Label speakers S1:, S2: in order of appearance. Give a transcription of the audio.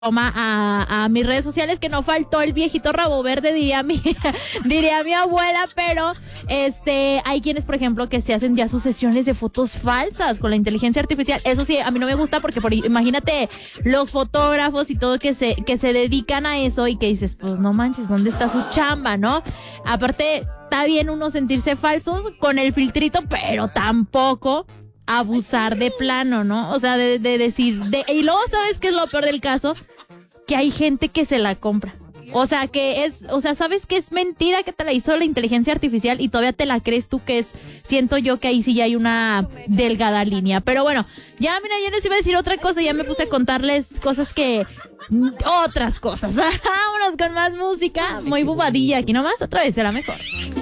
S1: a mis redes sociales, que no faltó el viejito rabo verde, diría mi abuela, pero hay quienes, por ejemplo, que se hacen ya sus sesiones de fotos falsas con la inteligencia artificial. Eso sí, a mí no me gusta porque imagínate los fotógrafos y todo que se dedican a eso y que dices, pues no manches, ¿dónde está su chamba, no? Aparte, está bien uno sentirse falsos con el filtrito, pero tampoco abusar de plano, ¿no? O sea, de decir, y luego, ¿sabes qué es lo peor del caso? Que hay gente que se la compra. O sea, sabes que es mentira, que te la hizo la inteligencia artificial y todavía te la crees tú, siento yo que ahí sí ya hay una delgada línea. Pero bueno, ya mira, yo les iba a decir otra cosa, ya me puse a contarles otras cosas. Vámonos con más música, muy bobadilla, aquí nomás, otra vez será mejor.